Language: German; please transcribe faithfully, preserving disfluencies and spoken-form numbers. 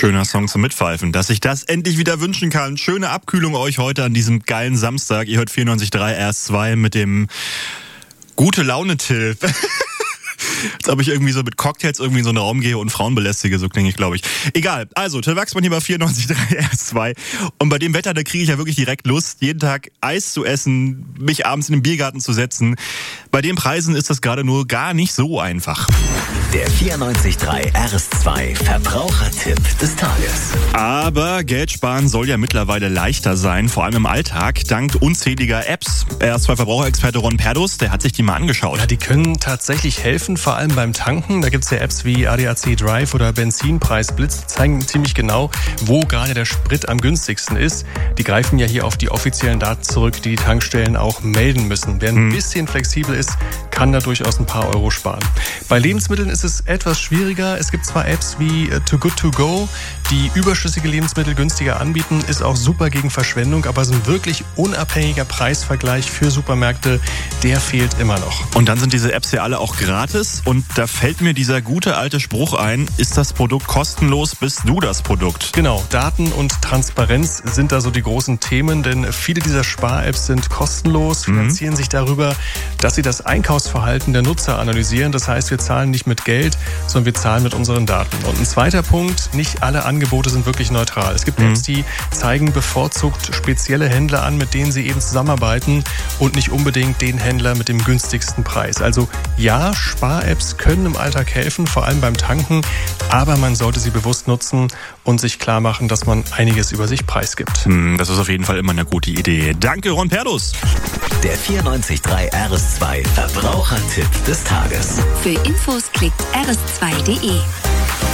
Schöner Song zum Mitpfeifen, dass ich das endlich wieder wünschen kann. Schöne Abkühlung euch heute an diesem geilen Samstag. Ihr hört vierundneunzig Komma drei R S zwei mit dem gute Laune-Till. Als ob ich irgendwie so mit Cocktails irgendwie in so einen Raum gehe und Frauen belästige, so klinge ich, glaube ich. Egal, also Till Wachsmann hier bei vierundneunzig Komma drei R S zwei. Und bei dem Wetter, da kriege ich ja wirklich direkt Lust, jeden Tag Eis zu essen, mich abends in den Biergarten zu setzen. Bei den Preisen ist das gerade nur gar nicht so einfach. Der vierundneunzig Komma drei R S zwei Verbrauchertipp des Tages. Aber Geld sparen soll ja mittlerweile leichter sein, vor allem im Alltag, dank unzähliger Apps. R S zwei Verbraucherexperte Ron Perdus, der hat sich die mal angeschaut. Ja, die können tatsächlich helfen, vor allem beim Tanken. Da gibt es ja Apps wie A D A C Drive oder Benzinpreisblitz, die zeigen ziemlich genau, wo gerade der Sprit am günstigsten ist. Die greifen ja hier auf die offiziellen Daten zurück, die die Tankstellen auch melden müssen. Wer ein hm. bisschen flexibel ist, kann da durchaus ein paar Euro sparen. Bei Lebensmitteln ist es etwas schwieriger. Es gibt zwar Apps wie Too Good To Go, die überschüssige Lebensmittel günstiger anbieten, ist auch super gegen Verschwendung, aber so ein wirklich unabhängiger Preisvergleich für Supermärkte, der fehlt immer noch. Und dann sind diese Apps ja alle auch gratis und da fällt mir dieser gute alte Spruch ein, ist das Produkt kostenlos, bist du das Produkt. Genau, Daten und Transparenz sind da so die großen Themen, denn viele dieser Spar-Apps sind kostenlos, finanzieren mhm. sich darüber, dass sie das Einkaufsverhalten der Nutzer analysieren. Das heißt, wir zahlen nicht mit Geld, sondern wir zahlen mit unseren Daten. Und ein zweiter Punkt, nicht alle Angebote sind wirklich neutral. Es gibt mhm. Apps, die zeigen bevorzugt spezielle Händler an, mit denen sie eben zusammenarbeiten und nicht unbedingt den Händler mit dem günstigsten Preis. Also ja, Spar-Apps können im Alltag helfen, vor allem beim Tanken, aber man sollte sie bewusst nutzen und sich klar machen, dass man einiges über sich preisgibt. Mhm, das ist auf jeden Fall immer eine gute Idee. Danke, Ron Perdus. Der vierundneunzig Komma drei R S zwei Verbrauchertipp des Tages. Für Infos klickt r s zwei punkt d e.